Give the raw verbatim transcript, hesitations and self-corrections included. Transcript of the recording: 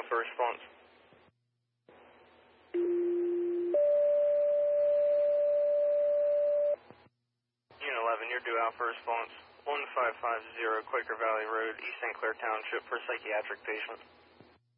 Alpha response. Unit eleven, you're due Alpha response. one five five zero Quaker Valley Road, East Saint Clair Township for psychiatric patient.